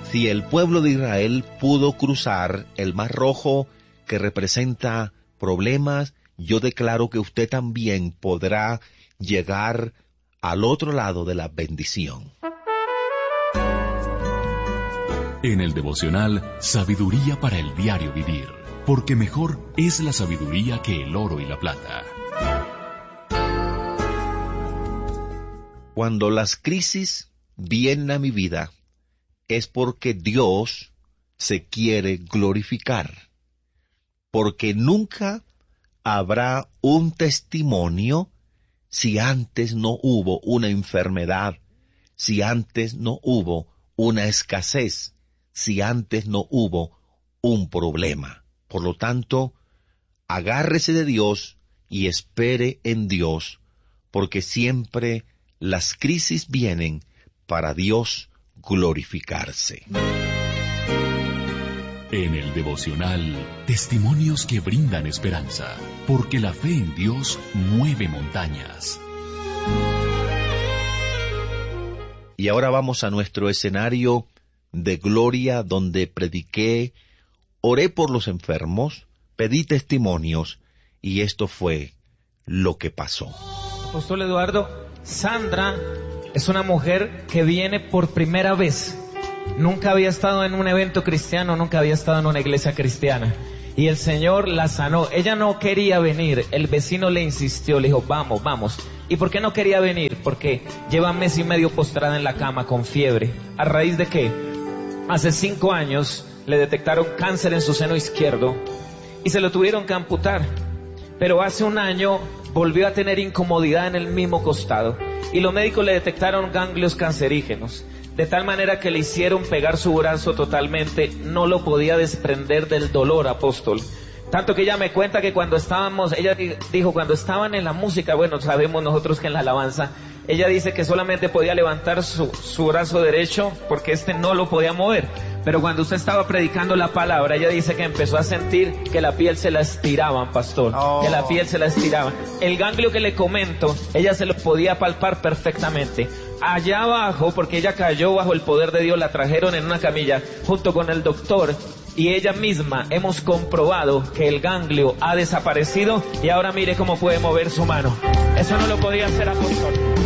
Si el pueblo de Israel pudo cruzar el Mar Rojo, que representa problemas, yo declaro que usted también podrá llegar al otro lado de la bendición. En el devocional, sabiduría para el diario vivir, porque mejor es la sabiduría que el oro y la plata. Cuando las crisis vienen a mi vida, es porque Dios se quiere glorificar, porque nunca habrá un testimonio si antes no hubo una enfermedad, si antes no hubo una escasez, si antes no hubo un problema. Por lo tanto, agárrese de Dios y espere en Dios, porque siempre las crisis vienen para Dios glorificarse. En el devocional, testimonios que brindan esperanza, porque la fe en Dios mueve montañas. Y ahora vamos a nuestro escenario de gloria, donde prediqué, oré por los enfermos, pedí testimonios, y esto fue lo que pasó. Apóstol Eduardo, Sandra es una mujer que viene por primera vez. Nunca había estado en un evento cristiano, nunca había estado en una iglesia cristiana. Y el Señor la sanó. Ella no quería venir, el vecino le insistió, le dijo, vamos, vamos. ¿Y por qué no quería venir? Porque lleva mes y medio postrada en la cama con fiebre. ¿A raíz de qué? Hace 5 años le detectaron cáncer en su seno izquierdo y se lo tuvieron que amputar. Pero hace 1 año volvió a tener incomodidad en el mismo costado y los médicos le detectaron ganglios cancerígenos, de tal manera que le hicieron pegar su brazo totalmente, no lo podía desprender del dolor, apóstol. Tanto que ella me cuenta que cuando estábamos, ella dijo, cuando estaban en la música, bueno, sabemos nosotros que en la alabanza, ella dice que solamente podía levantar su brazo derecho porque no lo podía mover. Pero cuando usted estaba predicando la palabra, ella dice que empezó a sentir que la piel se la estiraban, pastor. Que la piel se la estiraban. El ganglio que le comento, ella se lo podía palpar perfectamente. Allá abajo, porque ella cayó bajo el poder de Dios, la trajeron en una camilla junto con el doctor. Y ella misma hemos comprobado que el ganglio ha desaparecido y ahora mire cómo puede mover su mano. Eso no lo podía hacer, apóstol.